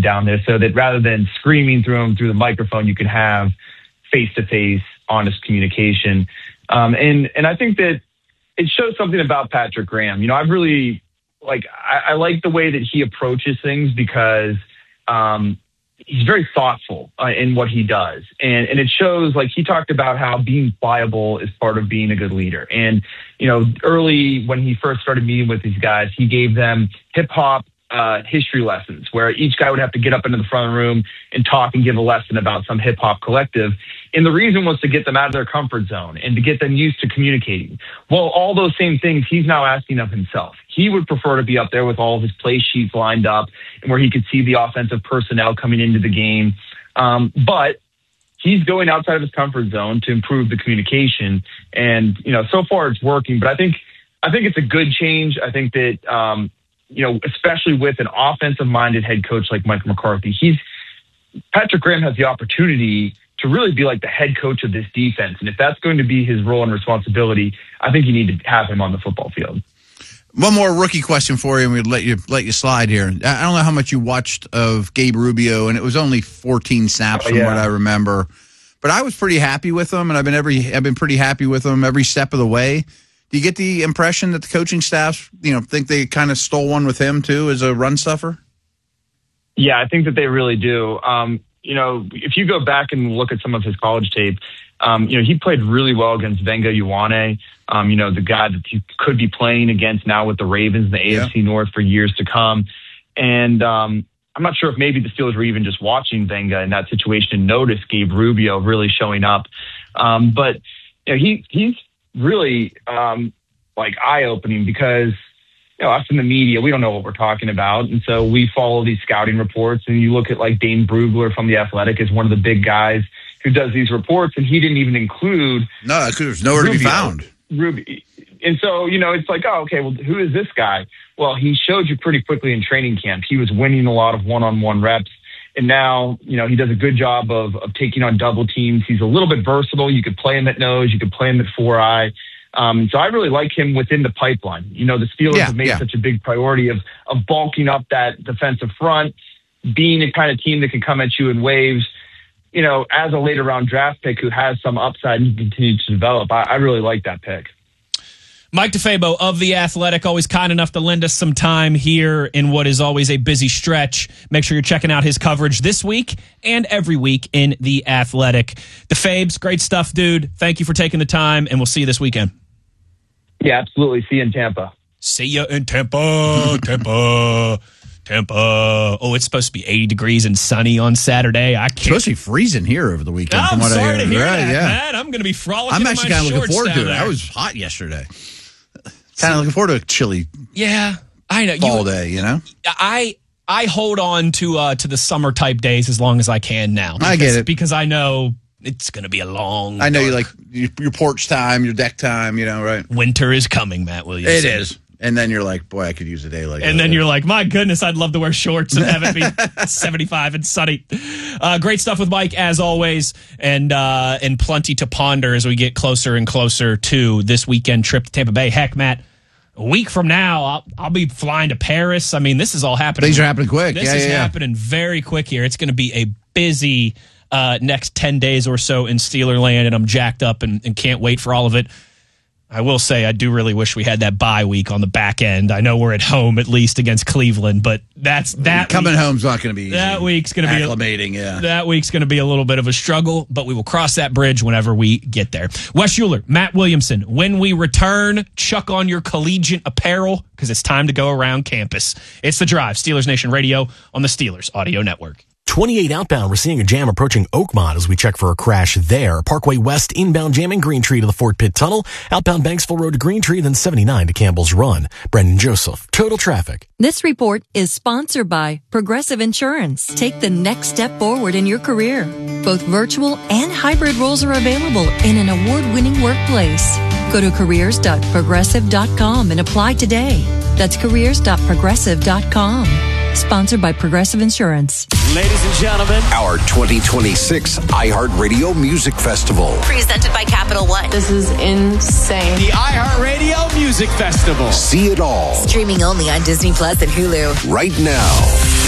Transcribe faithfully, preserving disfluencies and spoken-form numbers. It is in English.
down there so that rather than screaming through them through the microphone, you could have face-to-face, honest communication. Um, and, and I think that it shows something about Patrick Graham. You know, I've really, like, I, I like the way that he approaches things because um, he's very thoughtful uh, in what he does. And, and it shows, like, he talked about how being pliable is part of being a good leader. And, you know, early when he first started meeting with these guys, he gave them hip-hop uh, history lessons where each guy would have to get up into the front of the room and talk and give a lesson about some hip-hop collective. And the reason was to get them out of their comfort zone and to get them used to communicating. Well, all those same things he's now asking of himself. He would prefer to be up there with all of his play sheets lined up and where he could see the offensive personnel coming into the game. Um, but he's going outside of his comfort zone to improve the communication. And, you know, so far it's working. But I think I think it's a good change. I think that, um, you know, especially with an offensive-minded head coach like Mike McCarthy, he's Patrick Graham has the opportunity to really be like the head coach of this defense. And if that's going to be his role and responsibility, I think you need to have him on the football field. One more rookie question for you, and we'd let you let you slide here. I don't know how much you watched of Gabe Rubio, and it was only fourteen snaps oh, from yeah. what I remember. But I was pretty happy with him, and I've been every I've been pretty happy with him every step of the way. Do you get the impression that the coaching staff, you know, think they kind of stole one with him too as a run stuffer? Yeah, I think that they really do. Um, you know, if you go back and look at some of his college tape, um, you know, he played really well against Venga Ioane, um, you know, the guy that he could be playing against now with the Ravens, the A F C yeah. North for years to come. And um, I'm not sure if maybe the Steelers were even just watching Venga in that situation and noticed Gabe Rubio really showing up. Um, but you know, he he's really um, like eye-opening because, you know, us in the media, we don't know what we're talking about. And so we follow these scouting reports, and you look at like Dane Brugler from The Athletic is one of the big guys who does these reports, and he didn't even include. No, there's nowhere Rubio, to be found. Ruby. And so, you know, it's like, oh, okay, well, who is this guy? Well, he showed you pretty quickly in training camp. He was winning a lot of one-on-one reps. And now, you know, he does a good job of, of taking on double teams. He's a little bit versatile. You could play him at nose. You could play him at four eye. Um, so I really like him within the pipeline. You know, the Steelers yeah, have made yeah. such a big priority of of bulking up that defensive front, being a kind of team that can come at you in waves. You know, as a later round draft pick who has some upside and continues to develop, I, I really like that pick. Mike DeFabo of The Athletic, always kind enough to lend us some time here in what is always a busy stretch. Make sure you're checking out his coverage this week and every week in The Athletic. DeFabes, great stuff, dude. Thank you for taking the time, and we'll see you this weekend. Yeah, absolutely. See you in Tampa. See you in Tampa, Tampa, Tampa. Oh, it's supposed to be eighty degrees and sunny on Saturday. I can't. It's supposed to be freezing here over the weekend. I'm from what sorry I to hear right, that, yeah. man. I'm going to be frolicking I'm actually kind of looking forward to it. there. I was hot yesterday. Kind of looking forward to a chilly yeah, I know. fall you, day, you know? I I hold on to uh, to the summer type days as long as I can now. Because, I get it. Because I know it's going to be a long I know dark. you like your, your porch time, your deck time, you know, right? Winter is coming, Matt Williamson. It is. And then you're like, boy, I could use a day like that. And then you're like, my goodness, I'd love to wear shorts and have it be seventy-five and sunny. Uh, great stuff with Mike, as always, and uh, and plenty to ponder as we get closer and closer to this weekend trip to Tampa Bay. Heck, Matt, a week from now, I'll, I'll be flying to Paris. I mean, this is all happening. Things are happening quick. This yeah, is yeah, happening yeah. very quick here. It's going to be a busy uh, next ten days or so in Steeler land, and I'm jacked up and, and can't wait for all of it. I will say I do really wish we had that bye week on the back end. I know we're at home at least against Cleveland, but that's that coming week, home's not going to be easy. That week's going to be acclimating, yeah. That week's going to be a little bit of a struggle, but we will cross that bridge whenever we get there. Wes Euler, Matt Williamson. When we return, chuck on your collegiate apparel because it's time to go around campus. It's The Drive, Steelers Nation Radio on the Steelers Audio Network. twenty-eight outbound, we're seeing a jam approaching Oakmont as we check for a crash there. Parkway West inbound jamming Green Tree to the Fort Pitt Tunnel. Outbound Banksville Road to Green Tree, then seventy-nine to Campbell's Run. Brendan Joseph, Total Traffic. This report is sponsored by Progressive Insurance. Take the next step forward in your career. Both virtual and hybrid roles are available in an award-winning workplace. Go to careers dot progressive dot com and apply today. That's careers dot progressive dot com. Sponsored by Progressive Insurance. Ladies and gentlemen, our twenty twenty-six iHeartRadio Music Festival. Presented by Capital One. This is insane. The iHeartRadio Music Festival. See it all. Streaming only on Disney Plus and Hulu. Right now.